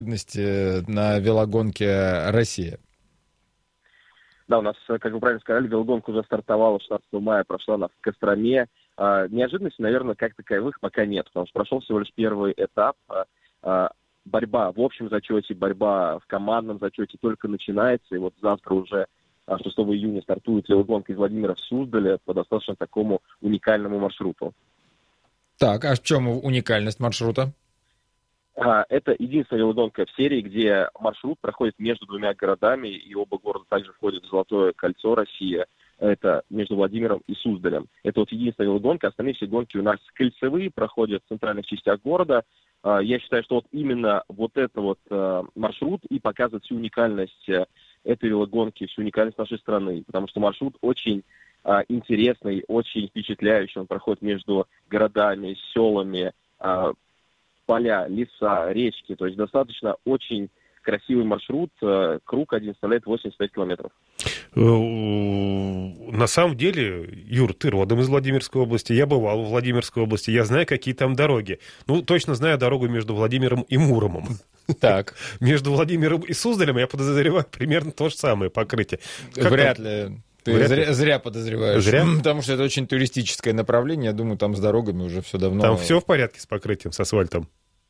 на велогонке «Россия». Да, у нас, как вы правильно сказали, велогонка уже стартовала 16 мая, прошла она в Костроме. Неожиданностей, наверное, как таковых пока нет, потому что прошел всего лишь первый этап. Борьба в общем зачете, борьба в командном зачете только начинается. И вот завтра уже 6 июня стартует велогонка из Владимира в Суздале по достаточно такому уникальному маршруту. Так, а в чем уникальность маршрута? Это единственная велогонка в серии, где маршрут проходит между двумя городами, и оба города также входят в Золотое кольцо России. Это между Владимиром и Суздалем. Это вот единственная велогонка. Остальные все гонки у нас кольцевые, проходят в центральных частях города. Я считаю, что вот именно вот это вот маршрут и показывает всю уникальность этой велогонки, всю уникальность нашей страны. Потому что маршрут очень интересный, очень впечатляющий. Он проходит между городами, селами, поля, леса, речки. То есть достаточно очень красивый маршрут. Круг один составляет 85 километров. На самом деле, Юр, ты родом из Владимирской области. Я бывал в Владимирской области. Я знаю, какие там дороги. Ну, точно знаю дорогу между Владимиром и Муромом. Так. Между Владимиром и Суздалем, я подозреваю, примерно то же самое покрытие. Вряд ли. Ты зря подозреваешь. Зря? Потому что это очень туристическое направление. Я думаю, там с дорогами уже все давно... Там все в порядке с покрытием, с асфальтом?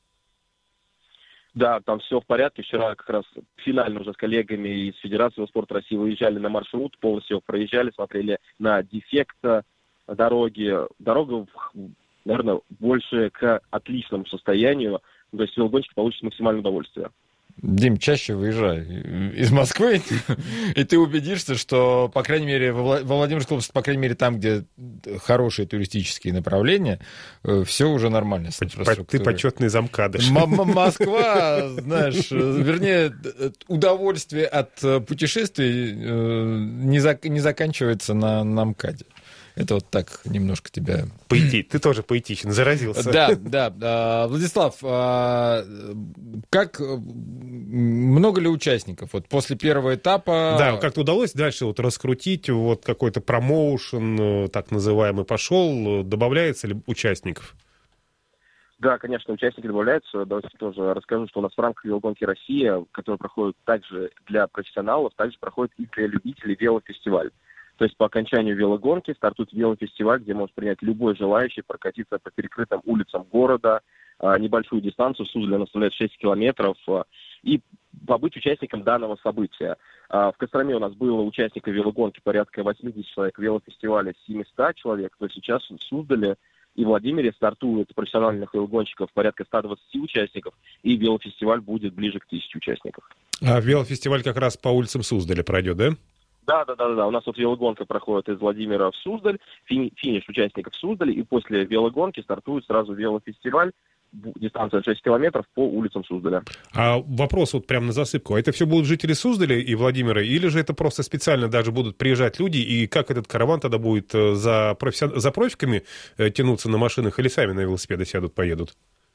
Да, там все в порядке. Вчера как раз финально уже с коллегами из Федерации спорта России выезжали на маршрут, полностью его проезжали, смотрели на дефект дороги. Дорога, наверное, больше к отличному состоянию. То есть велогонщик получит максимальное удовольствие. Дим, чаще выезжай из Москвы, и ты убедишься, что, по крайней мере, во Владимирской области, по крайней мере, там, где хорошие туристические направления, все уже нормально с инфраструктурой. Ты почетный замкадыш. Москва, знаешь, вернее, удовольствие от путешествий не заканчивается на МКАДе. Это вот так немножко тебя... Ты тоже поэтичен, заразился. Да. Владислав, как много ли участников? Вот после первого этапа... Да, как-то удалось дальше вот раскрутить, вот какой-то промоушен, так называемый, пошел. Добавляется ли участников? Да, конечно, участники добавляются. Давайте тоже расскажу, что у нас в рамках велогонки «Россия», которая проходит также для профессионалов, также проходит и для любителей велофестиваль. То есть по окончанию велогонки стартует велофестиваль, где может принять любой желающий прокатиться по перекрытым улицам города, небольшую дистанцию, Суздаль составляет 6 километров, и побыть участником данного события. В Костроме у нас было участников велогонки порядка 80 человек, велофестиваля 700 человек, то сейчас в Суздале и Владимире стартуют профессиональных велогонщиков порядка 120 участников, и велофестиваль будет ближе к 1000 участников. А велофестиваль как раз по улицам Суздаля пройдет, да? Да. У нас вот велогонка проходит из Владимира в Суздаль, финиш участников в Суздале, и после велогонки стартует сразу велофестиваль, дистанция 6 километров по улицам Суздаля. А вопрос вот прямо на засыпку. А это все будут жители Суздаля и Владимира, или же это просто специально даже будут приезжать люди, и как этот караван тогда будет за профиками тянуться на машинах, или сами на велосипеды сядут, поедут?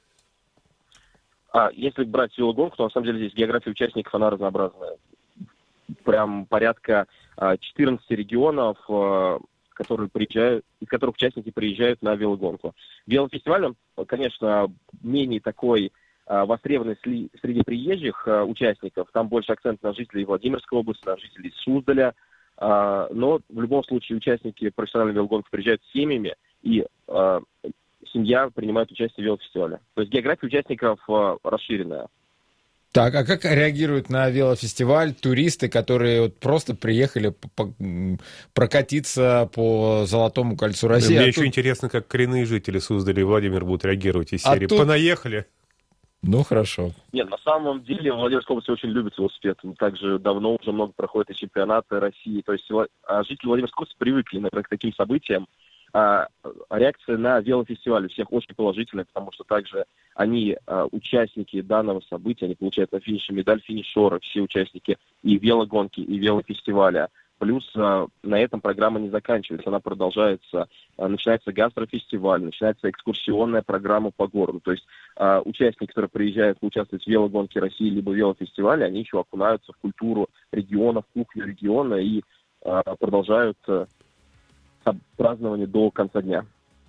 Если брать велогонку, то на самом деле здесь география участников, она разнообразная. Прям порядка 14 регионов, которые приезжают, из которых участники приезжают на велогонку. Велофестиваль, конечно, менее такой востребованный среди приезжих участников. Там больше акцент на жителей Владимирской области, на жителей Суздаля. Но в любом случае участники профессиональной велогонки приезжают с семьями, и семья принимает участие в велофестивале. То есть география участников расширенная. Так, а как реагируют на велофестиваль туристы, которые вот просто приехали прокатиться по Золотому кольцу России? Мне еще интересно, как коренные жители Суздаля и Владимир будут реагировать из серии «Понаехали». Ну, хорошо. Нет, на самом деле в Владимирской области очень любят велосипед. Также давно уже много проходят и чемпионаты России. То есть жители Владимирской области привыкли, наверное, к таким событиям. Реакция на велофестиваль у всех очень положительная, потому что также они, участники данного события, они получают на финише медаль финишера, все участники и велогонки, и велофестиваля. Плюс на этом программа не заканчивается, она продолжается. Начинается гастрофестиваль, начинается экскурсионная программа по городу. То есть участники, которые приезжают участвовать в велогонке России либо велофестивале, они еще окунаются в культуру региона, в кухню региона и продолжают празднование до конца дня.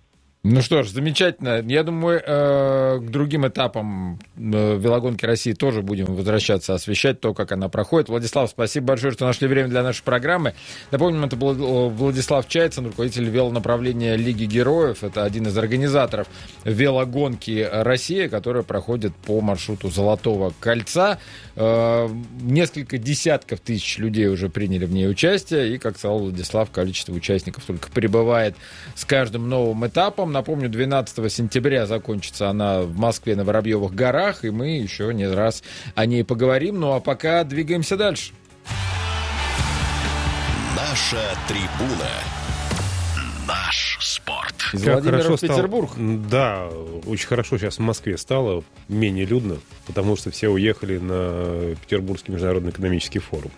Ну что ж, замечательно. Я думаю, к другим этапам велогонки России тоже будем возвращаться, освещать то, как она проходит. Владислав, спасибо большое, что нашли время для нашей программы. Напомним, это был Владислав Чайцин, руководитель велонаправления Лиги Героев. Это один из организаторов велогонки России, которая проходит по маршруту Золотого кольца. Несколько десятков тысяч людей уже приняли в ней участие. И, как сказал Владислав, количество участников только прибывает с каждым новым этапом. Напомню, 12 сентября закончится она в Москве на Воробьевых горах, и мы еще не раз о ней поговорим. Ну а пока двигаемся дальше. Наша трибуна. Наш спорт. Из Владимира в Петербург. Да, очень хорошо сейчас в Москве стало, менее людно, потому что все уехали на Петербургский международный экономический форум.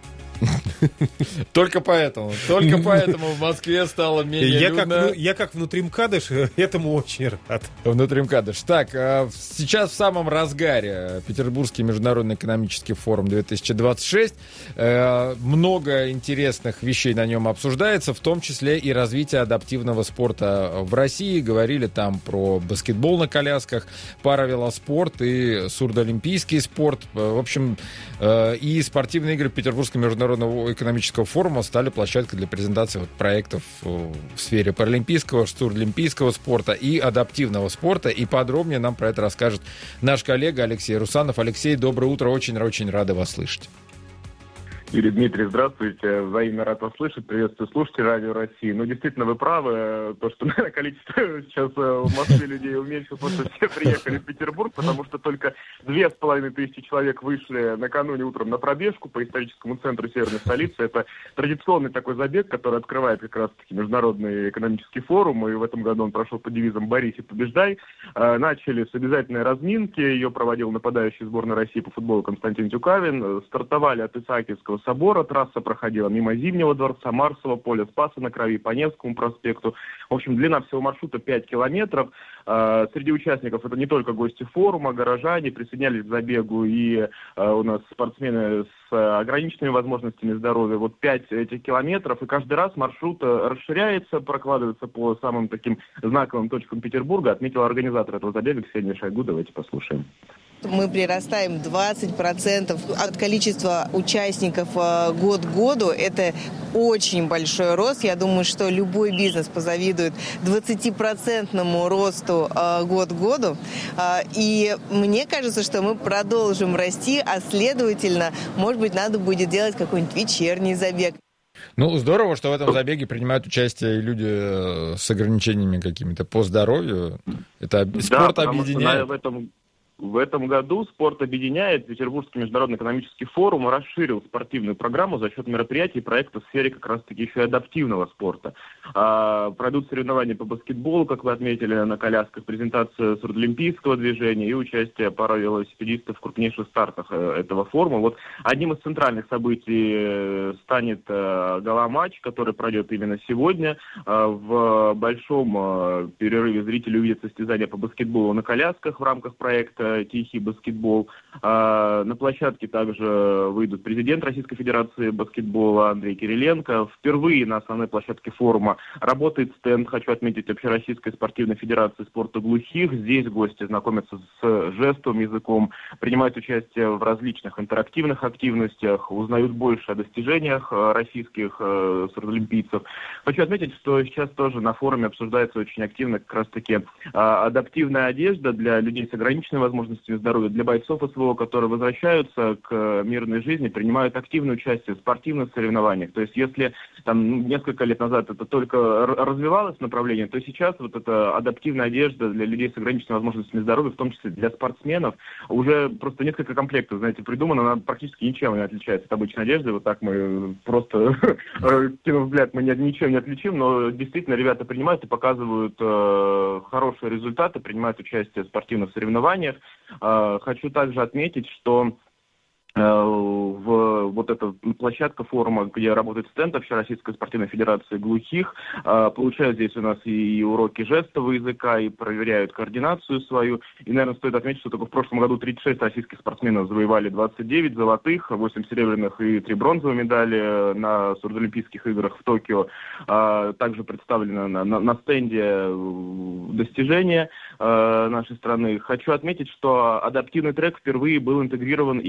Только поэтому в Москве стало менее людно. Я как внутримкадыш этому очень рад. Внутримкадыш. Так, сейчас в самом разгаре Петербургский международный экономический форум 2026. Много интересных вещей на нем обсуждается, в том числе и развитие адаптивного спорта в России. Говорили там про баскетбол на колясках, паравелоспорт и сурдоолимпийский спорт. В общем, и спортивные игры Петербургского международного экономического форума стали площадкой для презентации проектов в сфере паралимпийского, сурдоолимпийского спорта и адаптивного спорта. И подробнее нам про это расскажет наш коллега Алексей Русанов. Алексей, доброе утро, очень рады вас слышать. Юрий Дмитриевич, здравствуйте. Взаимно рад вас слышать. Приветствую слушателей Радио России. Ну, действительно, вы правы. То, что, наверное, количество сейчас в Москве людей уменьшилось, потому что все приехали в Петербург, потому что только 2500 человек вышли накануне утром на пробежку по историческому центру северной столицы. Это традиционный такой забег, который открывает как раз-таки Международный экономический форум. И в этом году он прошел под девизом «Борись и побеждай». Начали с обязательной разминки. Ее проводил нападающий сборной России по футболу Константин Тюкавин. Стартовали от Исаакиевского собора, трасса проходила мимо Зимнего дворца, Марсового поля, Спаса на Крови, по Невскому проспекту. В общем, длина всего маршрута 5 километров. Среди участников это не только гости форума, горожане, присоединялись к забегу и у нас спортсмены с ограниченными возможностями здоровья. Вот 5 этих километров, и каждый раз маршрут расширяется, прокладывается по самым таким знаковым точкам Петербурга, отметил организатор этого забега Ксения Шойгу. Давайте послушаем. Мы прирастаем 20% от количества участников год к году. Это очень большой рост. Я думаю, что любой бизнес позавидует 20% росту год к году. И мне кажется, что мы продолжим расти, а следовательно, может быть, надо будет делать какой-нибудь вечерний забег. Ну, здорово, что в этом забеге принимают участие и люди с ограничениями какими-то по здоровью. Это спорт объединяет. В этом году спорт объединяет. Петербургский международный экономический форум расширил спортивную программу за счет мероприятий и проектов в сфере как раз-таки еще и адаптивного спорта. Пройдут соревнования по баскетболу, как вы отметили, на колясках, презентация сурдоолимпийского движения и участие паравелосипедистов в крупнейших стартах этого форума. Вот одним из центральных событий станет гала-матч, который пройдет именно сегодня. В большом перерыве зрители увидят состязания по баскетболу на колясках в рамках проекта «Тихий баскетбол». На площадке также выйдут президент Российской Федерации баскетбола Андрей Кириленко. Впервые на основной площадке форума работает стенд, хочу отметить, Общероссийской спортивной федерации спорта глухих. Здесь гости знакомятся с жестовым языком, принимают участие в различных интерактивных активностях, узнают больше о достижениях российских сурдоолимпийцев. Хочу отметить, что сейчас тоже на форуме обсуждается очень активно как раз-таки адаптивная одежда для людей с ограниченными возможностями здоровья, для бойцов СВО, которые возвращаются к мирной жизни, принимают активное участие в спортивных соревнованиях. То есть если там несколько лет назад это только развивалось направление, то сейчас вот эта адаптивная одежда для людей с ограниченными возможностями здоровья, в том числе для спортсменов, уже просто несколько комплектов, знаете, придумано, она практически ничем не отличается от обычной одежды. Вот так мы просто, кинув взгляд, мы ничем не отличим, но действительно ребята принимают и показывают хорошие результаты, принимают участие в спортивных соревнованиях. Хочу также отметить, что в вот эта площадка форума, где работает стенд Общероссийской спортивной федерации глухих, получают здесь у нас и уроки жестового языка, и проверяют координацию свою. И, наверное, стоит отметить, что только в прошлом году 36 российских спортсменов завоевали 29 золотых, 8 серебряных и 3 бронзовые медали на Сурдолимпийских играх в Токио. Также представлено на стенде достижения нашей страны. Хочу отметить, что адаптивный трек впервые был интегрирован